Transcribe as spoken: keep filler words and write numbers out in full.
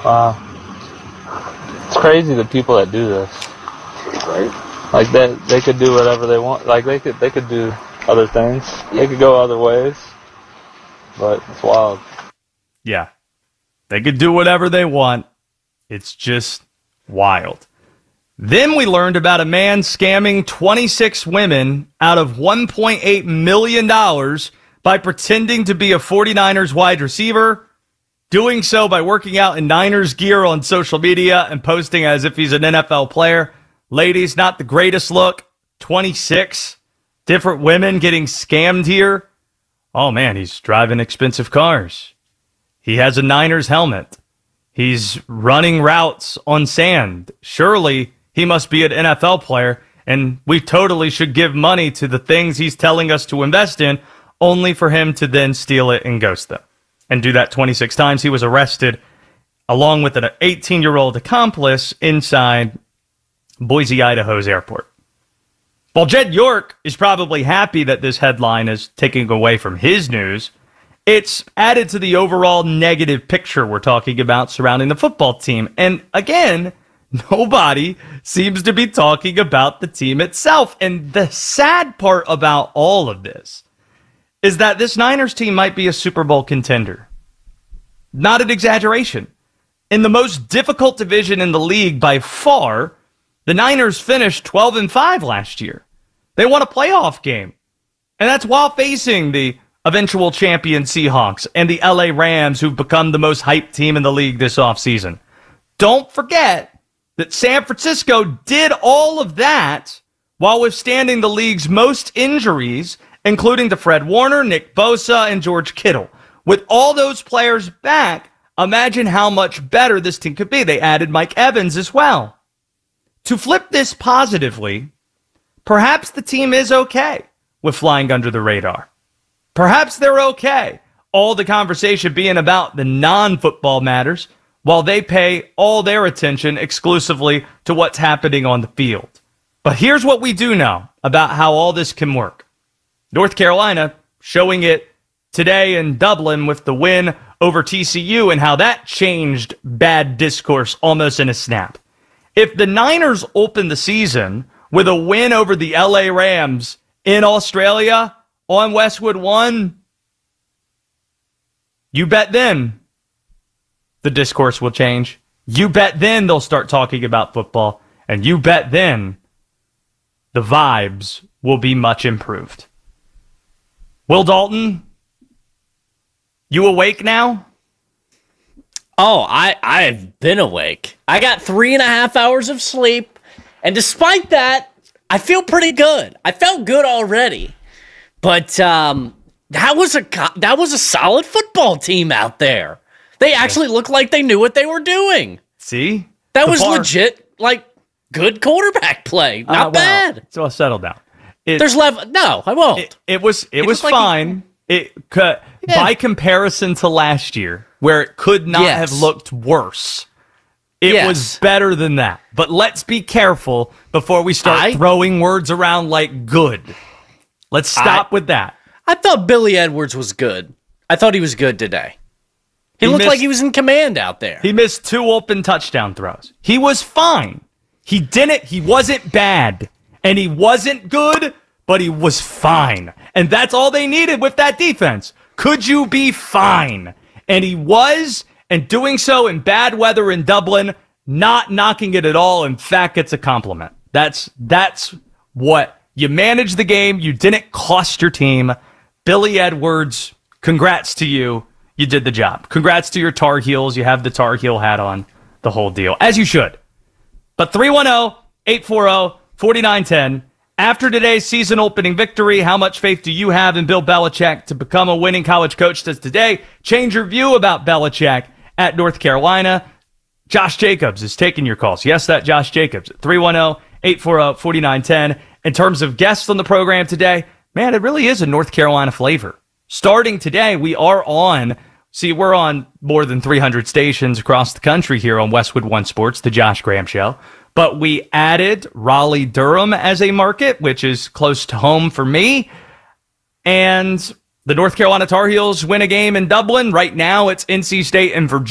Wow. It's crazy the people that do this. Right? Like that, they could do whatever they want. Like they could, they could do other things. They could go other ways. But it's wild. Yeah. They could do whatever they want. It's just wild. Then we learned about a man scamming twenty-six women out of one point eight million dollars by pretending to be a 49ers wide receiver, doing so by working out in Niners gear on social media and posting as if he's an N F L player. Ladies, not the greatest look. twenty-six different women getting scammed here. Oh, man, he's driving expensive cars. He has a Niners helmet. He's running routes on sand. Surely he must be an N F L player, and we totally should give money to the things he's telling us to invest in, only for him to then steal it and ghost them. And do that twenty-six times. He was arrested along with an eighteen-year-old accomplice inside Boise, Idaho's airport. While Jed York is probably happy that this headline is taking away from his news, it's added to the overall negative picture we're talking about surrounding the football team. And again, nobody seems to be talking about the team itself. And the sad part about all of this is that this Niners team might be a Super Bowl contender. Not an exaggeration. In the most difficult division in the league by far, the Niners finished twelve and five last year. They won a playoff game. And that's while facing the eventual champion Seahawks and the L A Rams, who've become the most hyped team in the league this offseason. Don't forget that San Francisco did all of that while withstanding the league's most injuries, including to Fred Warner, Nick Bosa, and George Kittle. With all those players back, imagine how much better this team could be. They added Mike Evans as well. To flip this positively, perhaps the team is okay with flying under the radar. Perhaps they're okay, all the conversation being about the non-football matters, while they pay all their attention exclusively to what's happening on the field. But here's what we do know about how all this can work. North Carolina showing it today in Dublin with the win over T C U and how that changed bad discourse almost in a snap. If the Niners open the season with a win over the L A Rams in Australia on Westwood One, you bet then the discourse will change. You bet then they'll start talking about football. And you bet then the vibes will be much improved. Will Dalton, you awake now? Oh, I, I've been awake. I got three and a half hours of sleep. And despite that, I feel pretty good. I felt good already. But um, that was a that was a solid football team out there. They actually looked like they knew what they were doing. See? That the was bar. legit, like, good quarterback play. Not uh, well, bad. So I'll settle down. It, There's level. No, I won't. It, it was it, It was looked like fine. It uh, Yeah. by comparison to last year, where it could not Yes. have looked worse. It Yes. was better than that. But let's be careful before we start I- throwing words around like good. Let's stop I- with that. I thought Billy Edwards was good. I thought he was good today. He, He looked missed- like he was in command out there. He missed two open touchdown throws. He was fine. He didn't, he wasn't bad. And he wasn't good, but he was fine. And that's all they needed with that defense. Could you be fine? And he was, and doing so in bad weather in Dublin, not knocking it at all. In fact, it's a compliment. That's that's what you managed the game. You didn't cost your team. Billy Edwards, congrats to you. You did the job. Congrats to your Tar Heels. You have the Tar Heel hat on, the whole deal, as you should. But three one zero, eight four zero, four nine one zero. After today's season opening victory, how much faith do you have in Bill Belichick to become a winning college coach? Does today change your view about Belichick at North Carolina? Josh Jacobs is taking your calls. Yes, that Josh Jacobs at three one zero, eight four zero, four nine one zero. In terms of guests on the program today, man, it really is a North Carolina flavor. Starting today, we are on, see, we're on more than three hundred stations across the country here on Westwood One Sports, the Josh Graham Show. But we added Raleigh-Durham as a market, which is close to home for me. And the North Carolina Tar Heels win a game in Dublin. Right now, it's N C State and Virginia.